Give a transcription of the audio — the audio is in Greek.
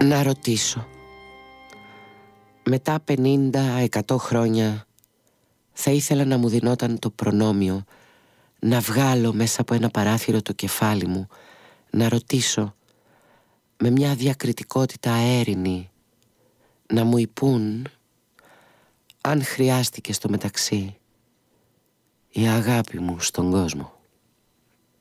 Να ρωτήσω. Μετά 50-100 χρόνια θα ήθελα να μου δινόταν το προνόμιο να βγάλω μέσα από ένα παράθυρο το κεφάλι μου, να ρωτήσω με μια διακριτικότητα αέρινη, να μου υπούν αν χρειάστηκε στο μεταξύ η αγάπη μου στον κόσμο.